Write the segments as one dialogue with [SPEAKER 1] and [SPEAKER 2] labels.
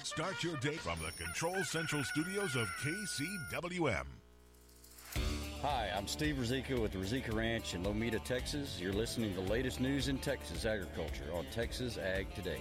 [SPEAKER 1] Start your day from the Control Central studios of KCWM.
[SPEAKER 2] Hi, I'm Steve Rizika with the Rizika Ranch in Lomita, Texas. You're listening to the latest news in Texas agriculture on Texas Ag Today.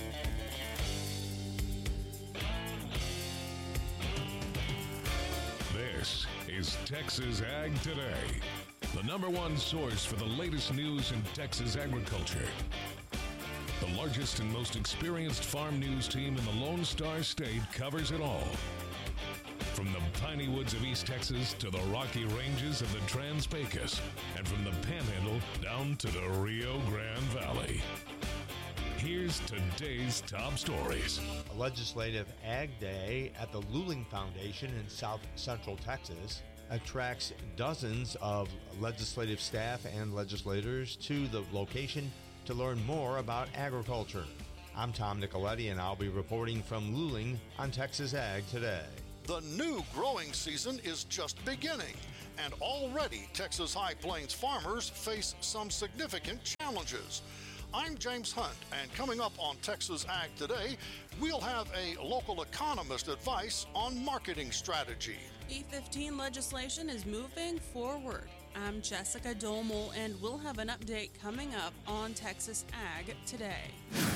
[SPEAKER 3] This is Texas Ag Today, the number one source for the latest news in Texas agriculture. The largest and most experienced farm news team in the Lone Star State covers it all. From the piney woods of East Texas to the rocky ranges of the Trans-Pecos, and from the Panhandle down to the Rio Grande Valley. Here's today's top stories.
[SPEAKER 4] A legislative Ag Day at the Luling Foundation in South Central Texas attracts dozens of legislative staff and legislators to the location to learn more about agriculture. I'm Tom Nicoletti, and I'll be reporting from Luling on Texas Ag Today.
[SPEAKER 5] The new growing season is just beginning, and already Texas High Plains farmers face some significant challenges. I'm James Hunt, and coming up on Texas Ag Today, we'll have a local economist advice on marketing strategy.
[SPEAKER 6] E15 legislation is moving forward. I'm Jessica Domel, and we'll have an update coming up on Texas Ag Today.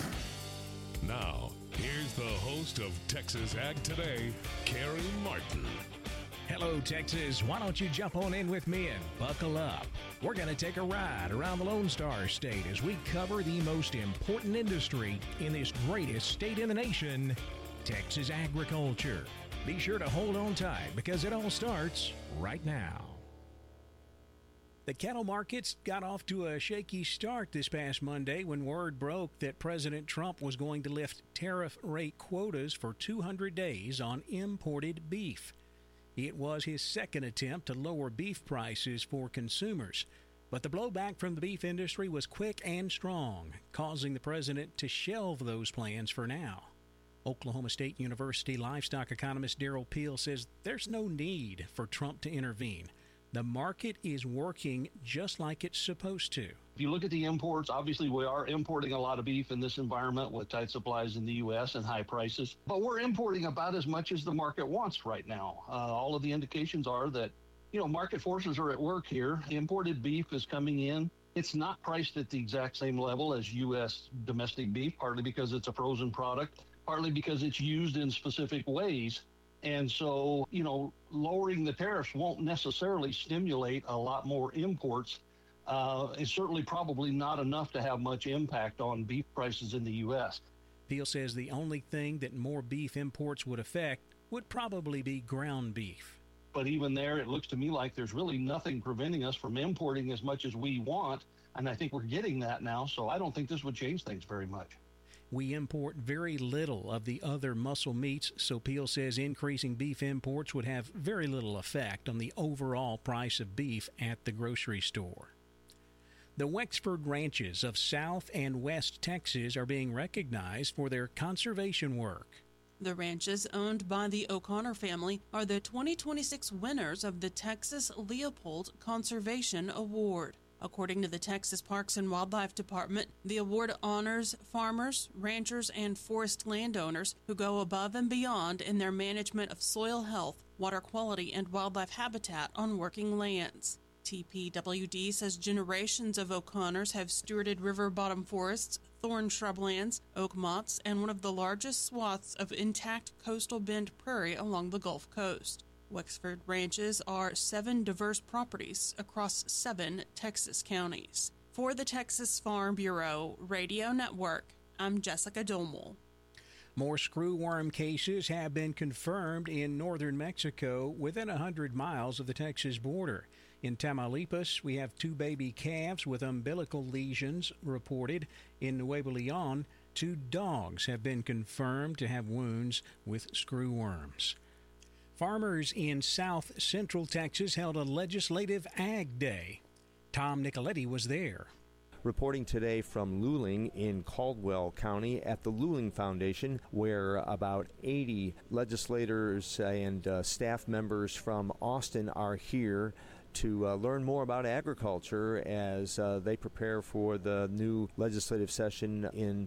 [SPEAKER 3] Now, here's the host of Texas Ag Today, Carrie Martin.
[SPEAKER 7] Hello, Texas. Why don't you jump on in with me and buckle up? We're going to take a ride around the Lone Star State as we cover the most important industry in this greatest state in the nation, Texas agriculture. Be sure to hold on tight because it all starts right now. The cattle markets got off to a shaky start this past Monday when word broke that President Trump was going to lift tariff rate quotas for 200 days on imported beef. It was his second attempt to lower beef prices for consumers, but the blowback from the beef industry was quick and strong, causing the president to shelve those plans for now. Oklahoma State University livestock economist Darrell Peel says there's no need for Trump to intervene. The market is working just like it's supposed to.
[SPEAKER 8] If you look at the imports, obviously we are importing a lot of beef in this environment with tight supplies in the U.S. and high prices. But we're importing about as much as the market wants right now. All of the indications are that, market forces are at work here. Imported beef is coming in. It's not priced at the exact same level as U.S. domestic beef, partly because it's a frozen product, partly because it's used in specific ways. And so, lowering the tariffs won't necessarily stimulate a lot more imports. It's certainly probably not enough to have much impact on beef prices in the U.S.
[SPEAKER 7] Peel says the only thing that more beef imports would affect would probably be ground beef.
[SPEAKER 8] But even there, it looks to me like there's really nothing preventing us from importing as much as we want. And I think we're getting that now. So I don't think this would change things very much.
[SPEAKER 7] We import very little of the other muscle meats, so Peel says increasing beef imports would have very little effect on the overall price of beef at the grocery store. The Wexford ranches of South and West Texas are being recognized for their conservation work.
[SPEAKER 6] The ranches owned by the O'Connor family are the 2026 winners of the Texas Leopold Conservation Award. According to the Texas Parks and Wildlife Department, the award honors farmers, ranchers, and forest landowners who go above and beyond in their management of soil health, water quality, and wildlife habitat on working lands. TPWD says generations of O'Connors have stewarded river bottom forests, thorn shrublands, oak mottes, and one of the largest swaths of intact coastal bend prairie along the Gulf Coast. Wexford ranches are 7 diverse properties across 7 Texas counties. For the Texas Farm Bureau Radio Network, I'm Jessica Domel.
[SPEAKER 7] More screwworm cases have been confirmed in northern Mexico within 100 miles of the Texas border. In Tamaulipas, we have 2 baby calves with umbilical lesions reported. In Nuevo Leon, 2 dogs have been confirmed to have wounds with screwworms. Farmers in South Central Texas held a legislative Ag Day. Tom Nicoletti was there.
[SPEAKER 4] Reporting today from Luling in Caldwell County at the Luling Foundation, where about 80 legislators and staff members from Austin are here to learn more about agriculture as they prepare for the new legislative session in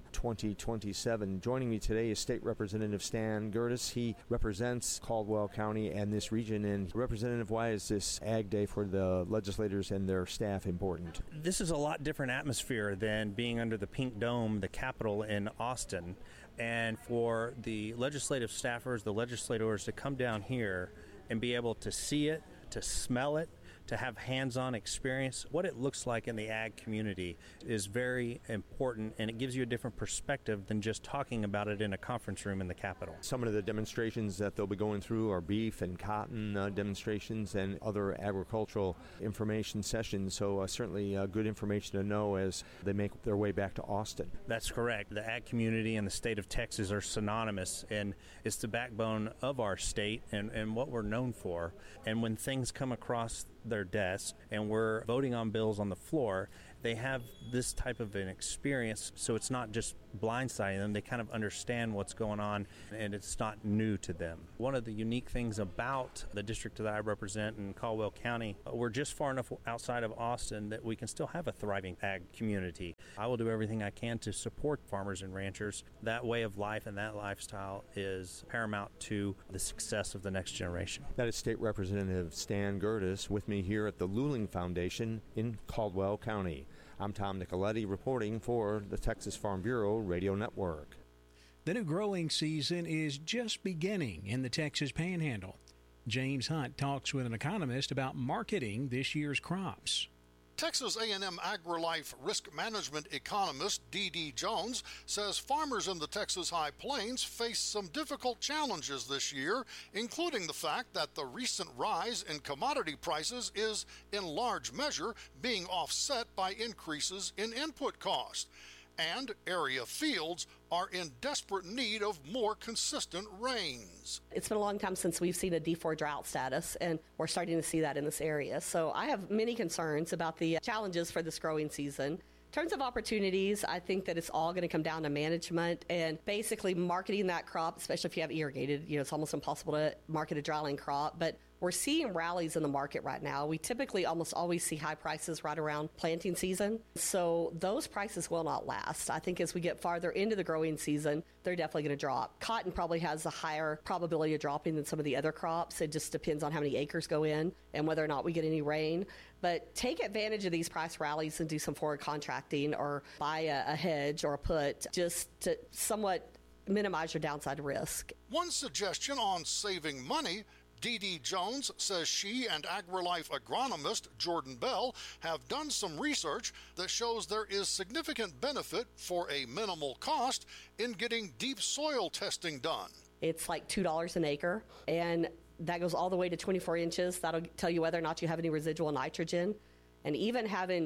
[SPEAKER 4] 2027. Joining me today is State Representative Stan Gerdes. He represents Caldwell County and this region. And Representative, why is this Ag Day for the legislators and their staff important?
[SPEAKER 9] This is a lot different atmosphere than being under the Pink Dome, the Capitol in Austin. And for the legislative staffers, the legislators to come down here and be able to see it, to smell it, to have hands-on experience, what it looks like in the ag community is very important, and it gives you a different perspective than just talking about it in a conference room in the Capitol.
[SPEAKER 4] Some of the demonstrations that they'll be going through are beef and cotton demonstrations and other agricultural information sessions, so certainly good information to know as they make their way back to Austin.
[SPEAKER 9] That's correct. The ag community and the state of Texas are synonymous, and it's the backbone of our state and what we're known for. And when things come across their desks and we're voting on bills on the floor, they have this type of an experience, so it's not just blindsiding them. They kind of understand what's going on, and it's not new to them. One of the unique things about the district that I represent in Caldwell County, we're just far enough outside of Austin that we can still have a thriving ag community. I will do everything I can to support farmers and ranchers. That way of life and that lifestyle is paramount to the success of the next generation.
[SPEAKER 4] That is State Representative Stan Gerdes with me here at the Luling Foundation in Caldwell County. I'm Tom Nicoletti reporting for the Texas Farm Bureau Radio Network.
[SPEAKER 7] The new growing season is just beginning in the Texas Panhandle. James Hunt talks with an economist about marketing this year's crops.
[SPEAKER 5] Texas A&M AgriLife risk management economist D.D. Jones says farmers in the Texas High Plains face some difficult challenges this year, including the fact that the recent rise in commodity prices is in large measure being offset by increases in input cost. And area fields are in desperate need of more consistent rains.
[SPEAKER 10] It's been a long time since we've seen a D4 drought status, and we're starting to see that in this area. So I have many concerns about the challenges for this growing season. In terms of opportunities, I think that it's all going to come down to management and basically marketing that crop, especially if you have irrigated. It's almost impossible to market a dryland crop, but we're seeing rallies in the market right now. We typically almost always see high prices right around planting season, so those prices will not last. I think as we get farther into the growing season, they're definitely going to drop. Cotton probably has a higher probability of dropping than some of the other crops. It just depends on how many acres go in and whether or not we get any rain. But take advantage of these price rallies and do some forward contracting or buy a hedge or a put just to somewhat minimize your downside risk.
[SPEAKER 5] One suggestion on saving money: D.D. Jones says she and AgriLife agronomist Jordan Bell have done some research that shows there is significant benefit for a minimal cost in getting deep soil testing done.
[SPEAKER 10] It's like $2 an acre, and that goes all the way to 24 inches. That'll tell you whether or not you have any residual nitrogen. And even having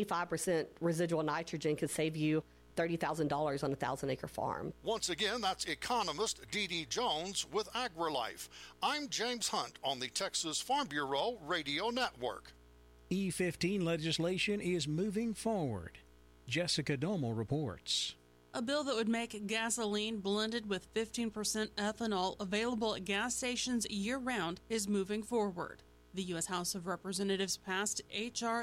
[SPEAKER 10] 25% residual nitrogen could save you $30,000 on a 1,000-acre farm.
[SPEAKER 5] Once again, that's economist D.D. Jones with AgriLife. I'm James Hunt on the Texas Farm Bureau Radio Network.
[SPEAKER 7] E15 legislation is moving forward. Jessica Domal reports.
[SPEAKER 6] A bill that would make gasoline blended with 15% ethanol available at gas stations year-round is moving forward. The U.S. House of Representatives passed H.R.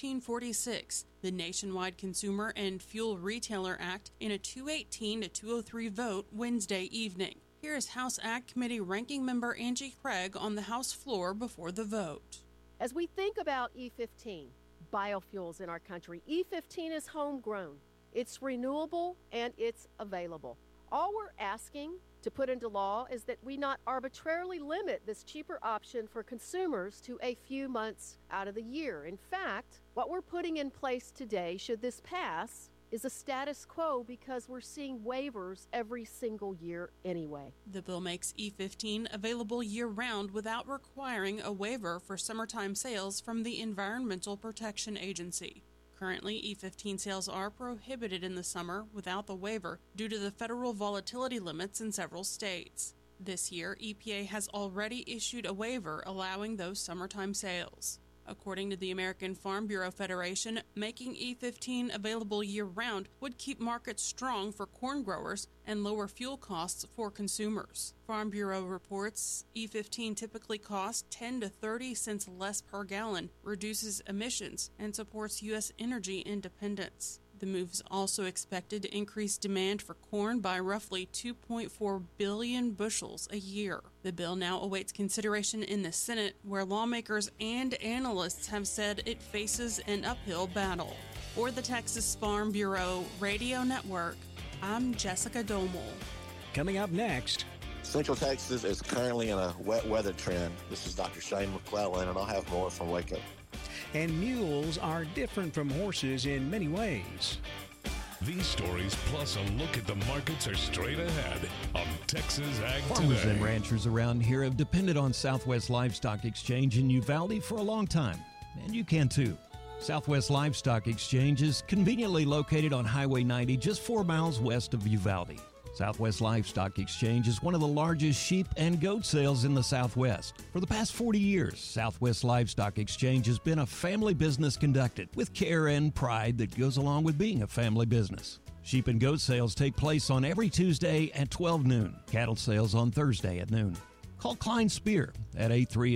[SPEAKER 6] 1346, the Nationwide Consumer and Fuel Retailer Act, in a 218 to 203 vote Wednesday evening. Here is House Ag Committee Ranking Member Angie Craig on the House floor before the vote.
[SPEAKER 11] As we think about E15, biofuels in our country, E15 is homegrown. It's renewable and it's available. All we're asking to put into law is that we not arbitrarily limit this cheaper option for consumers to a few months out of the year. In fact, what we're putting in place today, should this pass, is a status quo because we're seeing waivers every single year anyway.
[SPEAKER 6] The bill makes E15 available year-round without requiring a waiver for summertime sales from the Environmental Protection Agency. Currently, E15 sales are prohibited in the summer without the waiver due to the federal volatility limits in several states. This year, EPA has already issued a waiver allowing those summertime sales. According to the American Farm Bureau Federation, making E15 available year-round would keep markets strong for corn growers and lower fuel costs for consumers. Farm Bureau reports E15 typically costs 10 to 30 cents less per gallon, reduces emissions, and supports U.S. energy independence. The move is also expected to increase demand for corn by roughly 2.4 billion bushels a year. The bill now awaits consideration in the Senate, where lawmakers and analysts have said it faces an uphill battle. For the Texas Farm Bureau Radio Network, I'm Jessica Domel.
[SPEAKER 7] Coming up next,
[SPEAKER 12] Central Texas is currently in a wet weather trend. This is Dr. Shane McClellan, and I'll have more from Waco.
[SPEAKER 7] And mules are different from horses in many ways.
[SPEAKER 3] These stories, plus a look at the markets, are straight ahead on Texas Ag
[SPEAKER 13] Farmers
[SPEAKER 3] Today.
[SPEAKER 13] and ranchers around here have depended on Southwest Livestock Exchange in Uvalde for a long time, and you can too. Southwest Livestock Exchange is conveniently located on Highway 90, just 4 miles west of Uvalde. Southwest Livestock Exchange is one of the largest sheep and goat sales in the Southwest. For the past 40 years, Southwest Livestock Exchange has been a family business conducted with care and pride that goes along with being a family business. Sheep and goat sales take place on every Tuesday at 12 noon. Cattle sales on Thursday at noon. Call Klein Spear at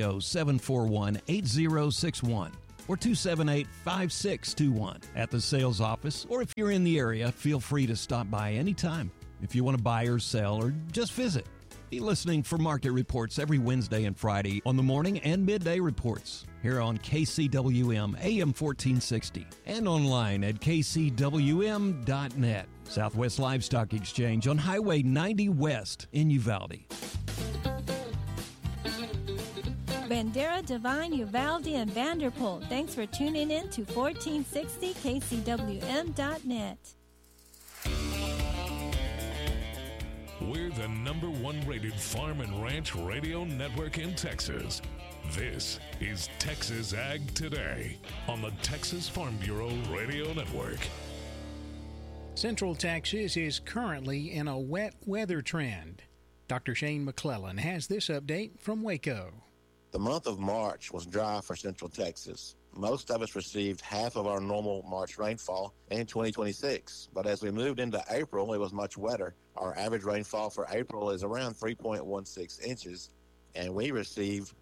[SPEAKER 13] 830-741-8061 or 278-5621 at the sales office, or if you're in the area, feel free to stop by anytime. If you want to buy or sell or just visit, be listening for market reports every Wednesday and Friday on the morning and midday reports here on KCWM AM 1460 and online at kcwm.net. Southwest Livestock Exchange on Highway 90 West in Uvalde.
[SPEAKER 14] Bandera, Divine, Uvalde, and Vanderpool. Thanks for tuning in to 1460 KCWM.net.
[SPEAKER 3] We're the #1 rated farm and ranch radio network in Texas. This is Texas Ag Today on the Texas Farm Bureau Radio Network.
[SPEAKER 7] Central Texas is currently in a wet weather trend. Dr. Shane McClellan has this update from Waco.
[SPEAKER 12] The month of March was dry for Central Texas. Most of us received half of our normal March rainfall in 2026, but as we moved into April, it was much wetter. Our average rainfall for April is around 3.16 inches, and we received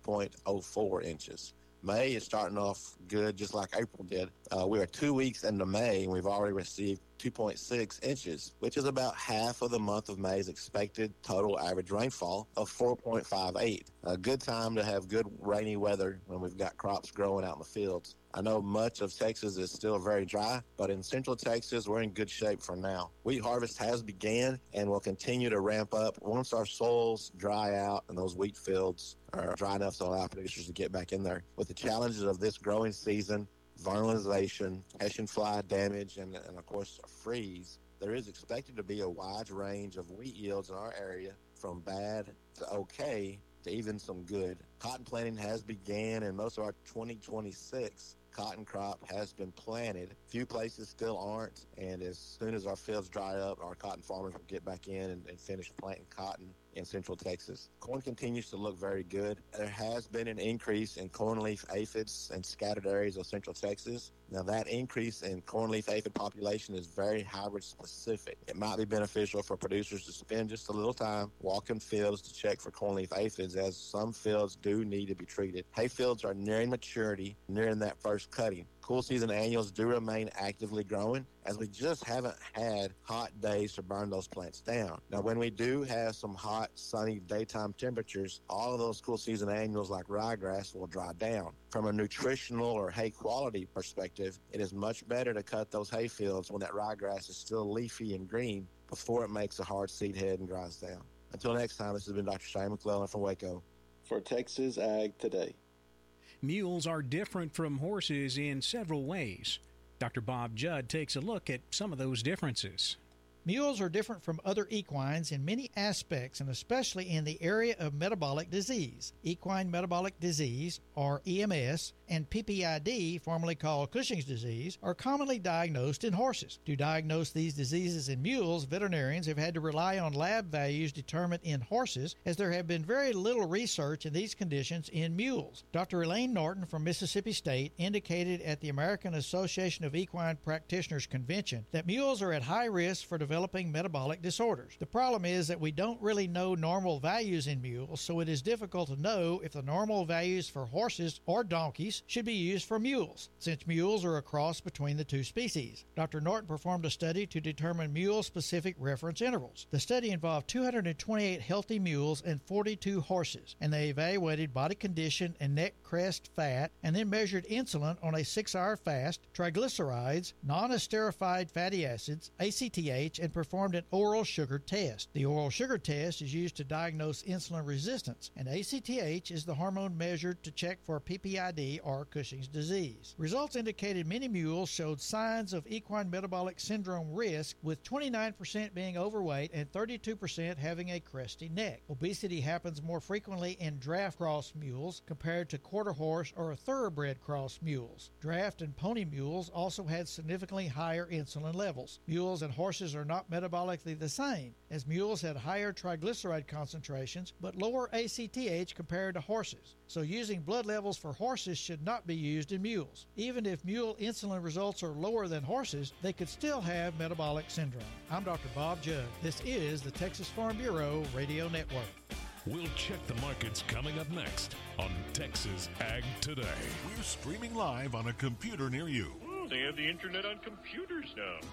[SPEAKER 12] 5.04 inches. May is starting off good, just like April did. We are 2 weeks into May, and we've already received 2.6 inches, which is about half of the month of May's expected total average rainfall of 4.58. A good time to have good rainy weather when we've got crops growing out in the fields. I know much of Texas is still very dry, but in Central Texas, we're in good shape for now. Wheat harvest has began and will continue to ramp up once our soils dry out and those wheat fields are dry enough to allow producers to get back in there. With the challenges of this growing season, vernalization, Hessian fly damage, and of course a freeze, there is expected to be a wide range of wheat yields in our area, from bad to okay to even some good. Cotton planting has began, and most of our 2026 cotton crop has been planted. Few places still aren't, and as soon as our fields dry up, our cotton farmers will get back in and finish planting cotton in Central Texas. Corn continues to look very good. There has been an increase in cornleaf aphids in scattered areas of Central Texas. Now, that increase in cornleaf aphid population is very hybrid specific. It might be beneficial for producers to spend just a little time walking fields to check for cornleaf aphids, as some fields do need to be treated. Hay fields are nearing maturity, nearing that first cutting. Cool season annuals do remain actively growing, as we just haven't had hot days to burn those plants down. Now, when we do have some hot, sunny daytime temperatures, all of those cool season annuals like ryegrass will dry down. From a nutritional or hay quality perspective, it is much better to cut those hay fields when that ryegrass is still leafy and green before it makes a hard seed head and dries down. Until next time, this has been Dr. Shane McClellan from Waco for Texas Ag Today.
[SPEAKER 7] Mules are different from horses in several ways. Dr. Bob Judd takes a look at some of those differences.
[SPEAKER 15] Mules are different from other equines in many aspects, and especially in the area of metabolic disease. Equine metabolic disease, or EMS, and PPID, formerly called Cushing's disease, are commonly diagnosed in horses. To diagnose these diseases in mules, veterinarians have had to rely on lab values determined in horses, as there have been very little research in these conditions in mules. Dr. Elaine Norton from Mississippi State indicated at the American Association of Equine Practitioners Convention that mules are at high risk for developing metabolic disorders. The problem is that we don't really know normal values in mules, so it is difficult to know if the normal values for horses or donkeys should be used for mules, since mules are a cross between the two species. Dr. Norton performed a study to determine mule-specific reference intervals. The study involved 228 healthy mules and 42 horses, and they evaluated body condition and neck crest fat, and then measured insulin on a 6-hour fast, triglycerides, non-esterified fatty acids, ACTH, and performed an oral sugar test. The oral sugar test is used to diagnose insulin resistance, and ACTH is the hormone measured to check for PPID or Cushing's disease. Results indicated many mules showed signs of equine metabolic syndrome risk, with 29% being overweight and 32% having a cresty neck. Obesity happens more frequently in draft cross mules compared to quarter horse or thoroughbred cross mules. Draft and pony mules also had significantly higher insulin levels. Mules and horses are not metabolically the same, as mules had higher triglyceride concentrations but lower ACTH compared to horses. So using blood levels for horses should not be used in mules. Even if mule insulin results are lower than horses, they could still have metabolic syndrome. I'm Dr. Bob Judd. This is the Texas Farm Bureau Radio Network.
[SPEAKER 3] We'll check the markets coming up next on Texas Ag Today.
[SPEAKER 1] We're streaming live on a computer near you.
[SPEAKER 16] They have the internet on computers now.